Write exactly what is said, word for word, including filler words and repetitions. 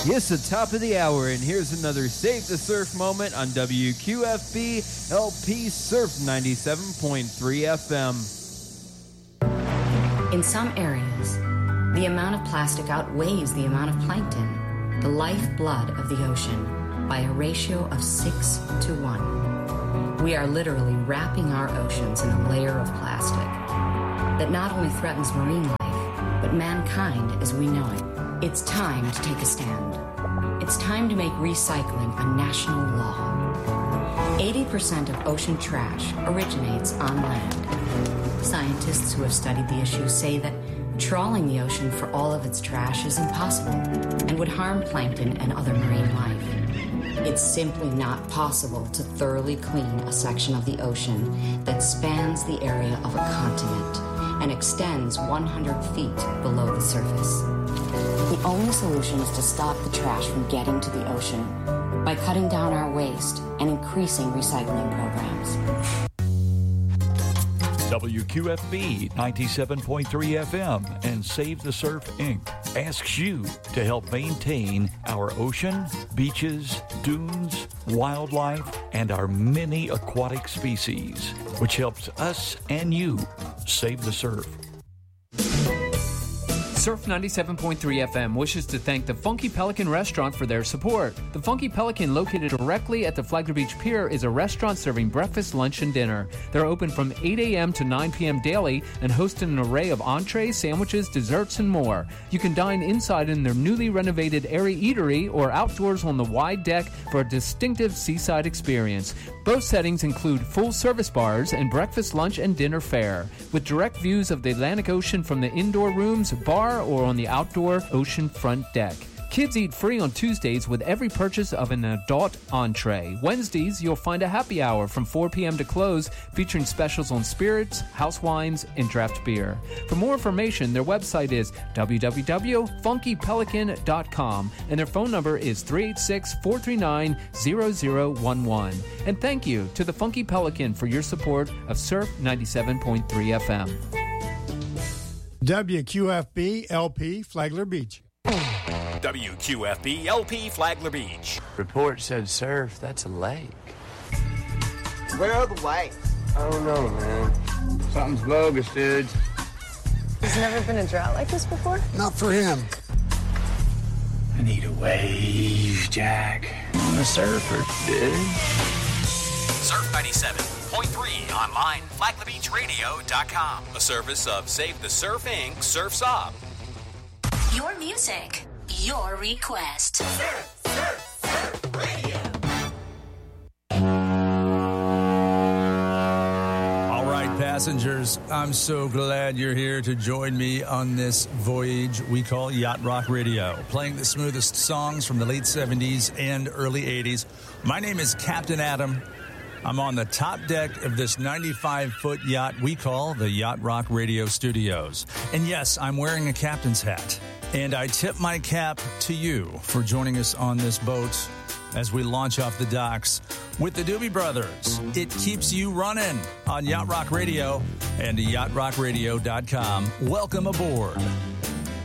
Yes, the top of the hour, and here's another Save the Surf moment on W Q F B L P Surf ninety-seven point three F M. In some areas, the amount of plastic outweighs the amount of plankton, the lifeblood of the ocean, by a ratio of six to one. We are literally wrapping our oceans in a layer of plastic that not only threatens marine life, but mankind as we know it. It's time to take a stand. It's time to make recycling a national law. eighty percent of ocean trash originates on land. Scientists who have studied the issue say that trawling the ocean for all of its trash is impossible and would harm plankton and other marine life. It's simply not possible to thoroughly clean a section of the ocean that spans the area of a continent and extends one hundred feet below the surface. The only solution is to stop the trash from getting to the ocean by cutting down our waste and increasing recycling programs. W Q F B ninety-seven point three F M and Save the Surf Incorporated asks you to help maintain our ocean, beaches, dunes, wildlife, and our many aquatic species, which helps us and you save the surf. Surf ninety-seven point three F M wishes to thank the Funky Pelican Restaurant for their support. The Funky Pelican, located directly at the Flagler Beach Pier, is a restaurant serving breakfast, lunch, and dinner. They're open from eight a.m. to nine p.m. daily and host an array of entrees, sandwiches, desserts, and more. You can dine inside in their newly renovated airy eatery or outdoors on the wide deck for a distinctive seaside experience. Both settings include full-service bars and breakfast, lunch, and dinner fare, with direct views of the Atlantic Ocean from the indoor rooms, bar, or on the outdoor ocean front deck. Kids eat free on Tuesdays with every purchase of an adult entree. Wednesdays, you'll find a happy hour from four p.m. to close, featuring specials on spirits, house wines, and draft beer. For more information, their website is w w w dot funky pelican dot com, and their phone number is three eight six, four three nine, zero zero one one. And thank you to the Funky Pelican for your support of Surf ninety-seven point three F M. W Q F B L P Flagler Beach. W Q F B L P Flagler Beach. Report said surf, that's a lake. Where are the lights? I don't know, man. Something's bogus, dude. There's never been a drought like this before? Not for him. I need a wave, Jack. I'm a surfer, dude. Surf ninety-seven point three online, flagler beach radio dot com. A service of Save the Surf Incorporated. Surf's Up. Your music, your request. Surf, surf, surf radio. All right, passengers, I'm so glad you're here to join me on this voyage we call Yacht Rock Radio, playing the smoothest songs from the late seventies and early eighties. My name is Captain Adam. I'm on the top deck of this ninety-five foot yacht we call the Yacht Rock Radio Studios. And yes, I'm wearing a captain's hat. And I tip my cap to you for joining us on this boat as we launch off the docks with the Doobie Brothers. It keeps you running on Yacht Rock Radio and yacht rock radio dot com. Welcome aboard.